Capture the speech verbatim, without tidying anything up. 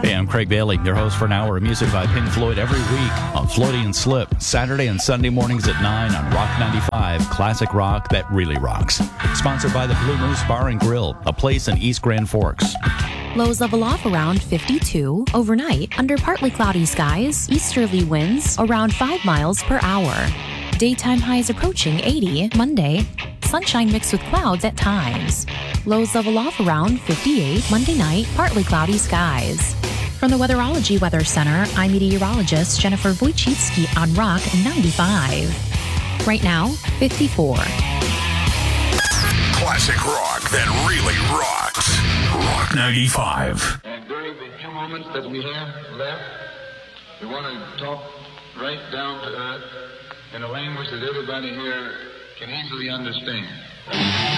Hey, I'm Craig Bailey, your host for an hour of music by Pink Floyd every week on Floaty and Slip, Saturday and Sunday mornings at nine on Rock ninety-five, classic rock that really rocks. Sponsored by the Blue Moose Bar and Grill, a place in East Grand Forks. Lows level off around fifty-two. Overnight, under partly cloudy skies, easterly winds around five miles per hour. Daytime highs approaching eighty. Monday, sunshine mixed with clouds at times. Lows level off around fifty-eight. Monday night, partly cloudy skies. From the Weatherology Weather Center, I'm meteorologist Jennifer Wojcicki on Rock ninety-five. Right now, fifty-four. Classic rock that really rocks. Rock ninety-five. And during the few moments that we have left, we want to talk right down to earth in a language that everybody here can easily understand.